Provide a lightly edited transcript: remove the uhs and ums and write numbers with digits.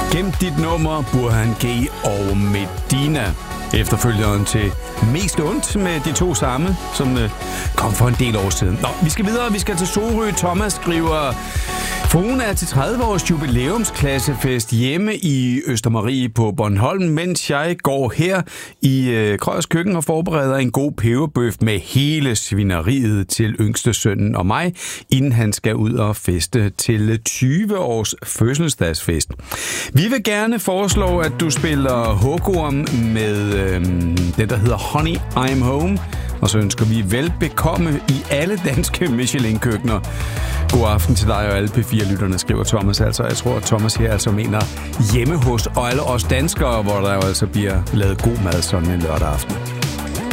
Gem dit nummer, Burhan G og Medina. Efterfølgeren til Mest Ondt med de to samme, som kom for en del år siden. Nå, vi skal videre. Vi skal til Sorø. Thomas skriver: Fruen er til 30-års jubilæumsklassefest hjemme i Østermarie på Bornholm, mens jeg går her i Krøyers køkken og forbereder en god peberbøf med hele svineriet til yngste sønnen og mig, inden han skal ud og feste til 20-års fødselsdagsfest. Vi vil gerne foreslå, at du spiller Hågorm med det, der hedder Honey, I'm Home. Og så ønsker vi velbekomme i alle danske Michelin-køkkener. God aften til dig og alle P4-lytterne, skriver Thomas altså. Jeg tror, at Thomas her altså mener hjemme hos alle os danskere, hvor der jo altså bliver lavet god mad sådan en lørdag aften.